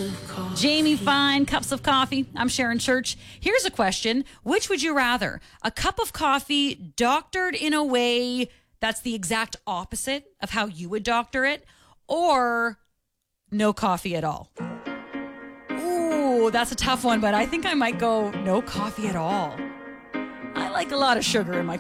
Jamie Fine, Cups of Coffee. I'm Sharon Church. Here's a question. Which would you rather? A cup of coffee doctored in a way that's the exact opposite of how you would doctor it, or no coffee at all? Ooh, that's a tough one, but I think I might go no coffee at all. I like a lot of sugar in my